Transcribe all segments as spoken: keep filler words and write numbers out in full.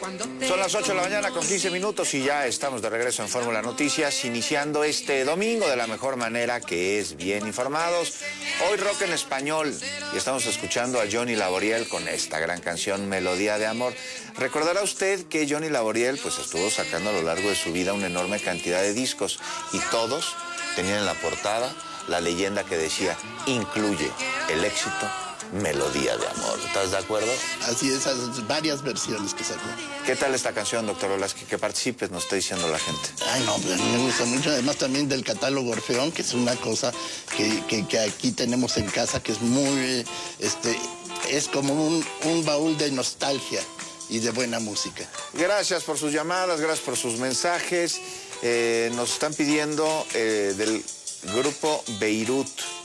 Son las ocho de la mañana con quince minutos y ya estamos de regreso en Fórmula Noticias, iniciando este domingo de la mejor manera, que es bien informados. Hoy rock en español y estamos escuchando a Johnny Laboriel con esta gran canción Melodía de Amor. Recordará usted que Johnny Laboriel pues estuvo sacando a lo largo de su vida una enorme cantidad de discos y todos tenían en la portada la leyenda que decía: incluye el éxito Melodía de Amor. ¿Estás de acuerdo? Así es, varias versiones que sacó. ¿Qué tal esta canción, doctor Olaski? Que participes, nos está diciendo la gente. Ay, no, pues a mí me gusta mucho. Además también del catálogo Orfeón, que es una cosa que, que, que aquí tenemos en casa, que es muy, este, es como un, un baúl de nostalgia y de buena música. Gracias por sus llamadas, gracias por sus mensajes. Eh, nos están pidiendo eh, del grupo Beirut.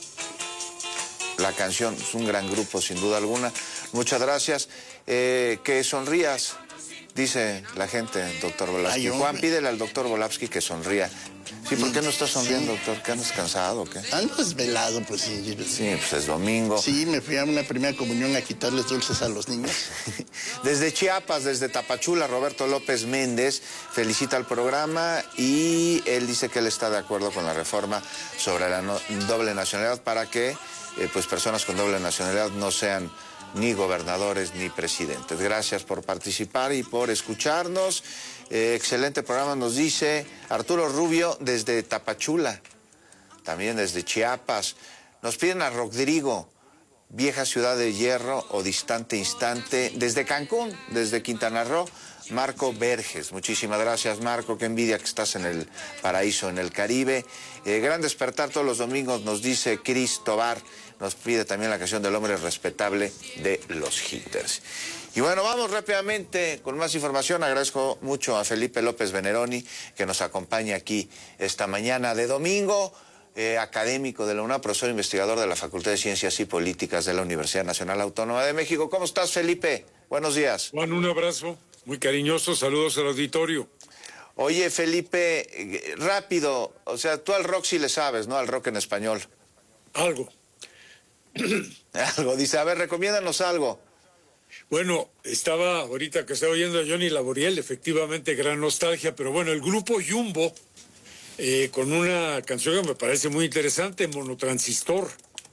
La canción es un gran grupo, sin duda alguna. Muchas gracias. Eh, que sonrías, dice la gente, doctor Volapsky. Juan, pídele al doctor Volapsky que sonría. Sí, ¿por qué no estás sonriendo, sí, doctor? ¿Qué andas cansado o qué? Ando desvelado, pues sí. Sí, pues es domingo. Sí, me fui a una primera comunión a quitarles dulces a los niños. Desde Chiapas, desde Tapachula, Roberto López Méndez felicita al programa y él dice que él está de acuerdo con la reforma sobre la no, doble nacionalidad para que eh, pues personas con doble nacionalidad no sean ni gobernadores ni presidentes. Gracias por participar y por escucharnos. Eh, excelente programa, nos dice Arturo Rubio desde Tapachula, también desde Chiapas. Nos piden a Rodrigo, Vieja Ciudad de Hierro o Distante Instante, desde Cancún, desde Quintana Roo, Marco Verges. Muchísimas gracias, Marco, qué envidia que estás en el paraíso, en el Caribe. Eh, gran despertar todos los domingos, nos dice Cris Tobar. Nos pide también la canción del hombre respetable de los Hitters. Y bueno, vamos rápidamente con más información. Agradezco mucho a Felipe López Veneroni que nos acompaña aquí esta mañana de domingo. Eh, académico de la UNAM, profesor investigador de la Facultad de Ciencias y Políticas de la Universidad Nacional Autónoma de México. ¿Cómo estás, Felipe? Buenos días. Juan, un abrazo muy cariñoso. Saludos al auditorio. Oye, Felipe, eh, rápido, o sea, tú al rock sí le sabes, ¿no? Al rock en español. Algo. Algo, dice, a ver, recomiéndanos algo. Bueno, estaba ahorita que estaba oyendo a Johnny Laboriel, efectivamente gran nostalgia, pero bueno, el grupo Jumbo, eh, con una canción que me parece muy interesante, Monotransistor,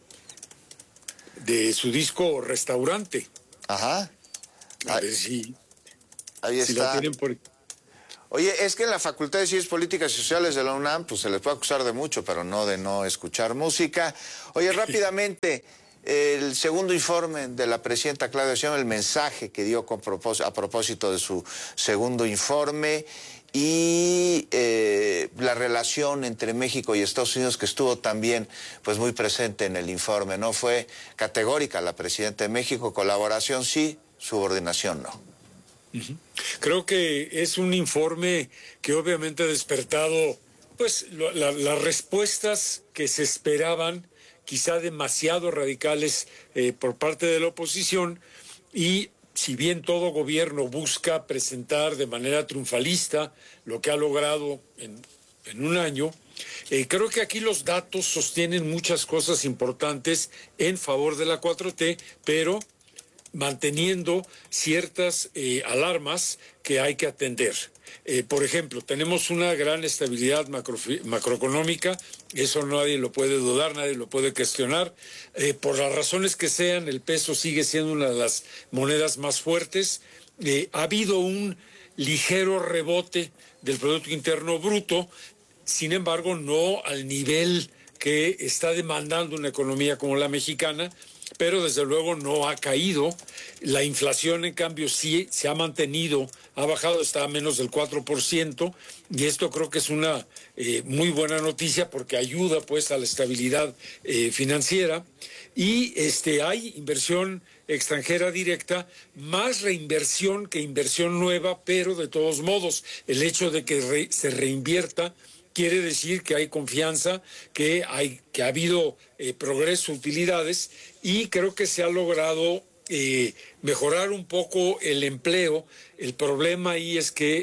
de su disco Restaurante. Ajá. A ver si, ahí si está. la tienen por... Oye, es que en la Facultad de Ciencias Políticas y Sociales de la UNAM, pues se les puede acusar de mucho, pero no de no escuchar música. Oye, rápidamente, el segundo informe de la presidenta Claudia Sheinbaum, el mensaje que dio con propós a propósito de su segundo informe y eh, la relación entre México y Estados Unidos, que estuvo también pues muy presente en el informe, ¿no? Fue categórica la presidenta de México: colaboración sí, subordinación no. Uh-huh. Creo que es un informe que obviamente ha despertado pues lo, la, las respuestas que se esperaban, quizá demasiado radicales eh, por parte de la oposición, y si bien todo gobierno busca presentar de manera triunfalista lo que ha logrado en, en un año, eh, creo que aquí los datos sostienen muchas cosas importantes en favor de la cuatro T, pero manteniendo ciertas eh, alarmas que hay que atender. Eh, por ejemplo, tenemos una gran estabilidad macro, macroeconómica, eso nadie lo puede dudar, nadie lo puede cuestionar. Eh, por las razones que sean, el peso sigue siendo una de las monedas más fuertes. Eh, ha habido un ligero rebote del Producto Interno Bruto, sin embargo, no al nivel que está demandando una economía como la mexicana, pero desde luego no ha caído. La inflación, en cambio, sí se ha mantenido, ha bajado, está a menos del cuatro por ciento, y esto creo que es una eh, muy buena noticia porque ayuda pues a la estabilidad eh, financiera. Y este, hay inversión extranjera directa, más reinversión que inversión nueva, pero de todos modos, el hecho de que re, se reinvierta quiere decir que hay confianza, que, hay, que ha habido eh, progreso, utilidades, y creo que se ha logrado eh, mejorar un poco el empleo. El problema ahí es que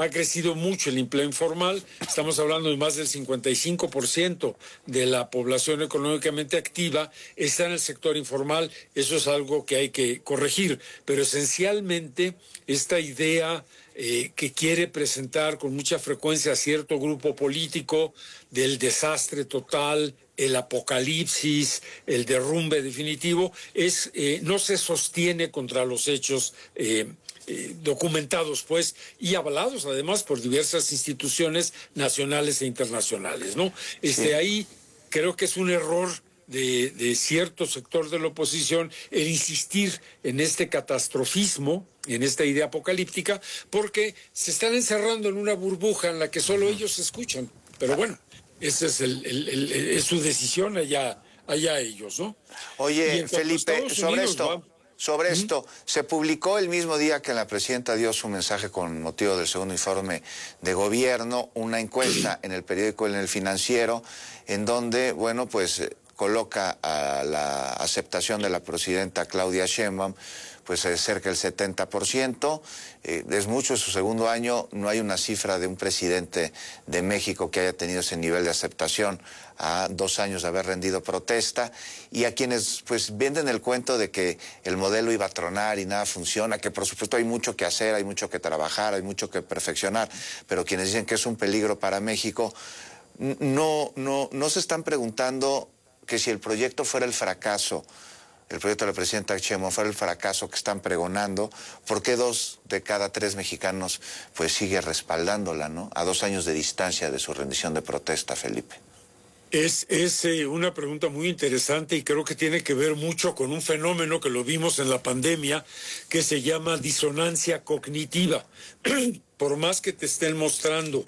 ha crecido mucho el empleo informal, estamos hablando de más del cincuenta y cinco por ciento de la población económicamente activa está en el sector informal, eso es algo que hay que corregir, pero esencialmente esta idea eh, que quiere presentar con mucha frecuencia a cierto grupo político del desastre total, el apocalipsis, el derrumbe definitivo, es eh, no se sostiene contra los hechos eh, eh, documentados, pues, y avalados además por diversas instituciones nacionales e internacionales, ¿no? Este, sí. Ahí creo que es un error de, de cierto sector de la oposición el insistir en este catastrofismo, en esta idea apocalíptica, porque se están encerrando en una burbuja en la que solo uh-huh. ellos escuchan. Pero bueno, esa es, el, el, el, el, es su decisión allá, allá ellos, ¿no? Oye, Felipe, sobre Unidos, esto, ¿no? sobre ¿Mm? esto, se publicó el mismo día que la presidenta dio su mensaje con motivo del segundo informe de gobierno, una encuesta en el periódico En El Financiero, en donde, bueno, pues coloca a la aceptación de la presidenta Claudia Sheinbaum pues es cerca del setenta por ciento, eh, es mucho, es su segundo año, no hay una cifra de un presidente de México que haya tenido ese nivel de aceptación a dos años de haber rendido protesta, y a quienes pues venden el cuento de que el modelo iba a tronar y nada funciona, que por supuesto hay mucho que hacer, hay mucho que trabajar, hay mucho que perfeccionar, pero quienes dicen que es un peligro para México, no, no, no se están preguntando que si el proyecto fuera el fracaso, el proyecto de la presidenta Sheinbaum fuera el fracaso que están pregonando, ¿por qué dos de cada tres mexicanos pues sigue respaldándola, ¿no? A dos años de distancia de su rendición de protesta, Felipe. Es, es eh, una pregunta muy interesante y creo que tiene que ver mucho con un fenómeno que lo vimos en la pandemia que se llama disonancia cognitiva. Por más que te estén mostrando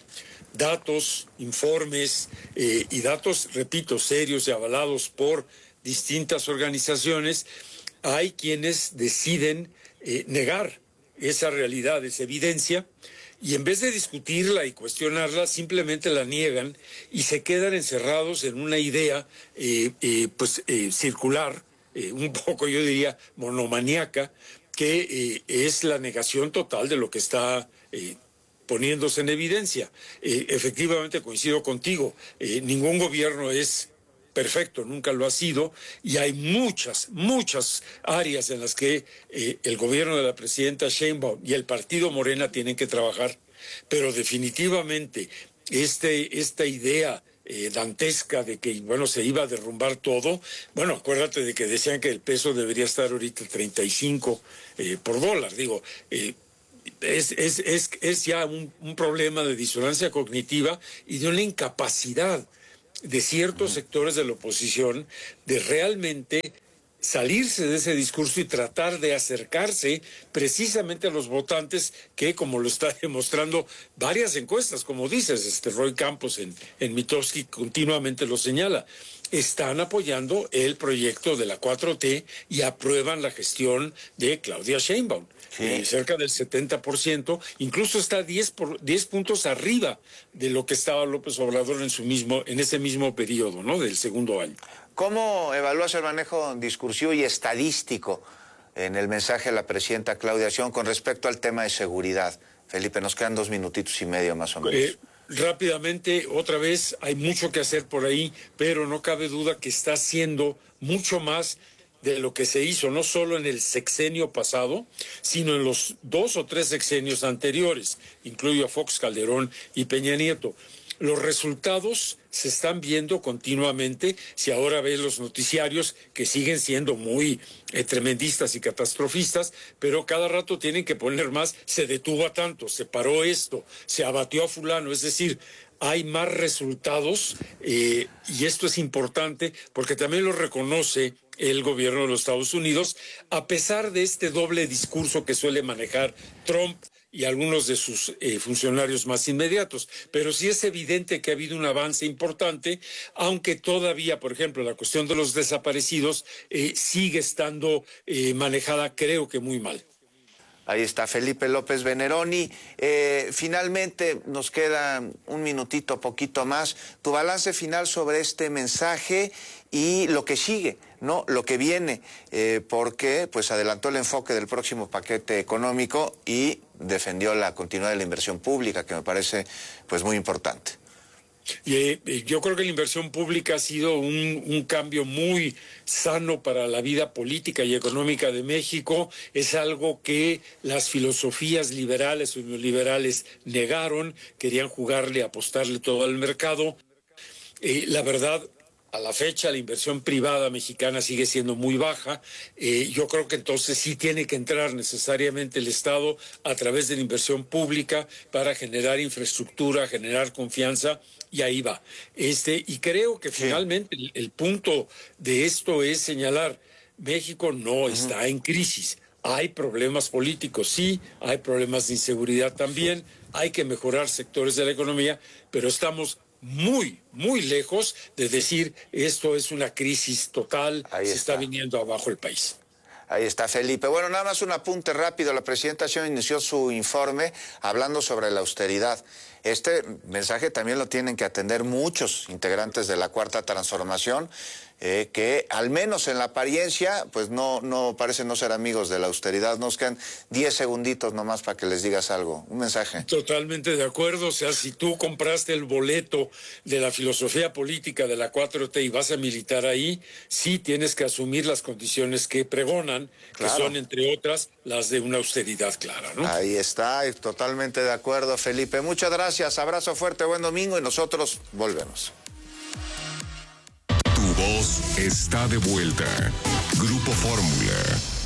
datos, informes eh, y datos, repito, serios y avalados por distintas organizaciones, hay quienes deciden eh, negar esa realidad, esa evidencia, y en vez de discutirla y cuestionarla, simplemente la niegan y se quedan encerrados en una idea eh, eh, pues eh, circular, eh, un poco yo diría monomaniaca, que eh, es la negación total de lo que está eh, poniéndose en evidencia. Eh, efectivamente coincido contigo, eh, ningún gobierno es perfecto, nunca lo ha sido, y hay muchas, muchas áreas en las que eh, el gobierno de la presidenta Sheinbaum y el partido Morena tienen que trabajar, pero definitivamente este, esta idea eh, dantesca de que, bueno, se iba a derrumbar todo, bueno, acuérdate de que decían que el peso debería estar ahorita treinta y cinco eh, por dólar, digo, eh, Es, es, es, es ya un, un problema de disonancia cognitiva y de una incapacidad de ciertos sectores de la oposición de realmente salirse de ese discurso y tratar de acercarse precisamente a los votantes que, como lo está demostrando varias encuestas, como dices, este Roy Campos en, en Mitofsky continuamente lo señala, están apoyando el proyecto de la cuatro T y aprueban la gestión de Claudia Sheinbaum. Sí. Eh, cerca del setenta por ciento, incluso está diez, por, diez puntos arriba de lo que estaba López Obrador en, su mismo, en ese mismo periodo, ¿no? Del segundo año. ¿Cómo evalúas el manejo discursivo y estadístico en el mensaje de la presidenta Claudia Sheinbaum con respecto al tema de seguridad? Felipe, nos quedan dos minutitos y medio más o menos. Eh, rápidamente, otra vez, hay mucho que hacer por ahí, pero no cabe duda que está haciendo mucho más de lo que se hizo, no solo en el sexenio pasado, sino en los dos o tres sexenios anteriores, incluyo a Fox, Calderón y Peña Nieto. Los resultados se están viendo continuamente, si ahora ves los noticiarios que siguen siendo muy eh, tremendistas y catastrofistas, pero cada rato tienen que poner más, se detuvo a tanto, se paró esto, se abatió a fulano, es decir, hay más resultados eh, y esto es importante porque también lo reconoce el gobierno de los Estados Unidos, a pesar de este doble discurso que suele manejar Trump y algunos de sus eh, funcionarios más inmediatos. Pero sí es evidente que ha habido un avance importante, aunque todavía, por ejemplo, la cuestión de los desaparecidos eh, sigue estando eh, manejada, creo que muy mal. Ahí está Felipe López Veneroni. Eh, finalmente nos queda un minutito, poquito más. Tu balance final sobre este mensaje y lo que sigue, ¿no? Lo que viene, eh, porque pues adelantó el enfoque del próximo paquete económico y defendió la continuidad de la inversión pública, que me parece pues muy importante. Y, eh, yo creo que la inversión pública ha sido un, un cambio muy sano para la vida política y económica de México. Es algo que las filosofías liberales o neoliberales negaron, querían jugarle, apostarle todo al mercado. Eh, la verdad, a la fecha la inversión privada mexicana sigue siendo muy baja. Eh, yo creo que entonces sí tiene que entrar necesariamente el Estado a través de la inversión pública para generar infraestructura, generar confianza, y ahí va. Este, y creo que finalmente el, el punto de esto es señalar, México no uh-huh. está en crisis. Hay problemas políticos, sí, hay problemas de inseguridad también, hay que mejorar sectores de la economía, pero estamos muy, muy lejos de decir esto es una crisis total, Ahí se está. está viniendo abajo el país. Ahí está Felipe. Bueno, nada más un apunte rápido. La presidenta Sheinbaum inició su informe hablando sobre la austeridad. Este mensaje también lo tienen que atender muchos integrantes de la Cuarta Transformación, eh, que al menos en la apariencia, pues no, no parecen no ser amigos de la austeridad. Nos quedan diez segunditos nomás para que les digas algo. Un mensaje. Totalmente de acuerdo. O sea, si tú compraste el boleto de la filosofía política de la cuatro T y vas a militar ahí, sí tienes que asumir las condiciones que pregonan, claro, que son, entre otras, las de una austeridad clara, ¿no? Ahí está, totalmente de acuerdo, Felipe. Muchas gracias, abrazo fuerte, buen domingo y nosotros volvemos. Tu voz está de vuelta. Grupo Fórmula.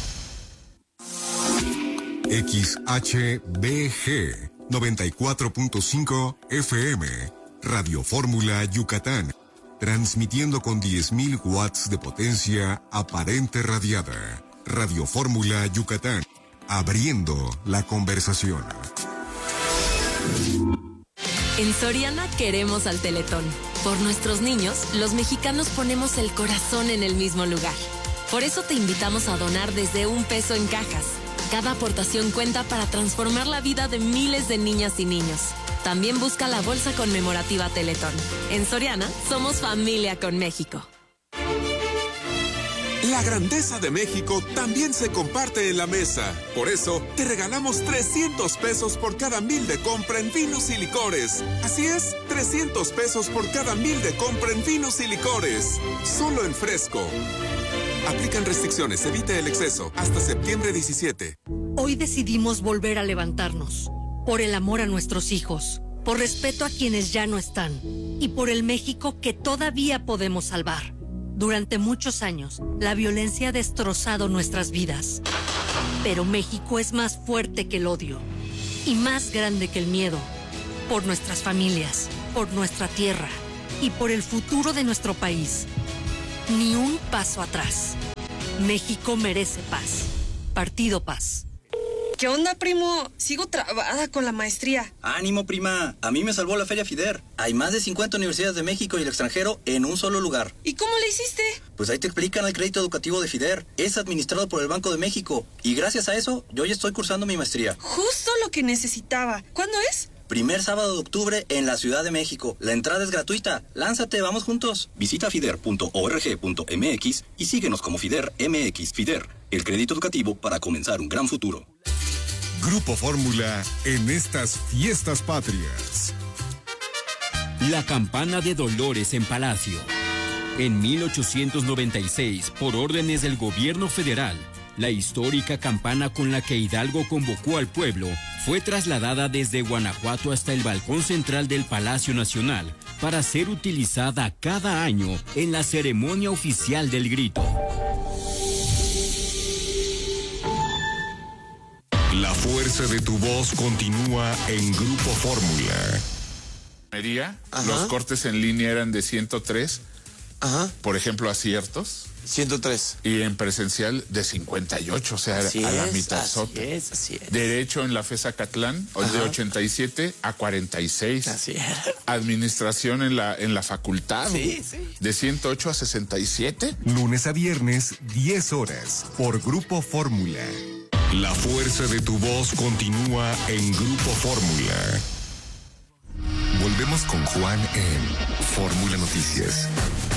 X H B G noventa y cuatro punto cinco F M. Radio Fórmula Yucatán. Transmitiendo con diez mil watts de potencia aparente radiada. Radio Fórmula Yucatán. Abriendo la conversación. En Soriana queremos al Teletón. Por nuestros niños, los mexicanos ponemos el corazón en el mismo lugar. Por eso te invitamos a donar desde un peso en cajas. Cada aportación cuenta para transformar la vida de miles de niñas y niños. También busca la bolsa conmemorativa Teletón. En Soriana, somos familia con México. La grandeza de México también se comparte en la mesa. Por eso, te regalamos trescientos pesos por cada mil de compra en vinos y licores. Así es, trescientos pesos por cada mil de compra en vinos y licores. Solo en Fresco. Aplican restricciones, evite el exceso. Hasta septiembre diecisiete. Hoy decidimos volver a levantarnos. Por el amor a nuestros hijos. Por respeto a quienes ya no están. Y por el México que todavía podemos salvar. Durante muchos años, la violencia ha destrozado nuestras vidas. Pero México es más fuerte que el odio y más grande que el miedo. Por nuestras familias, por nuestra tierra y por el futuro de nuestro país. Ni un paso atrás. México merece paz. Partido Paz. ¿Qué onda, primo? Sigo trabada con la maestría. ¡Ánimo, prima! A mí me salvó la Feria FIDER. Hay más de cincuenta universidades de México y el extranjero en un solo lugar. ¿Y cómo le hiciste? Pues ahí te explican el crédito educativo de FIDER. Es administrado por el Banco de México. Y gracias a eso, yo ya estoy cursando mi maestría. Justo lo que necesitaba. ¿Cuándo es? Primer sábado de octubre en la Ciudad de México. La entrada es gratuita. Lánzate, vamos juntos. Visita fider punto org punto m x y síguenos como FIDER M X. FIDER, el crédito educativo para comenzar un gran futuro. Grupo Fórmula en estas fiestas patrias. La campana de Dolores en Palacio. En mil ochocientos noventa y seis, por órdenes del gobierno federal, la histórica campana con la que Hidalgo convocó al pueblo fue trasladada desde Guanajuato hasta el balcón central del Palacio Nacional para ser utilizada cada año en la ceremonia oficial del grito. La fuerza de tu voz continúa en Grupo Fórmula. Los cortes en línea eran de ciento tres. Ajá. Por ejemplo, aciertos. ciento tres. Y en presencial de cincuenta y ocho, o sea, así a la es, mitad. Así es, así es. Derecho en la FESA Catlán, de ochenta y siete a cuarenta y seis. Así es. Administración en la, en la facultad. Sí, sí. De ciento ocho a sesenta y siete. Lunes a viernes, diez horas, por Grupo Fórmula. La fuerza de tu voz continúa en Grupo Fórmula. Volvemos con Juan en Fórmula Noticias.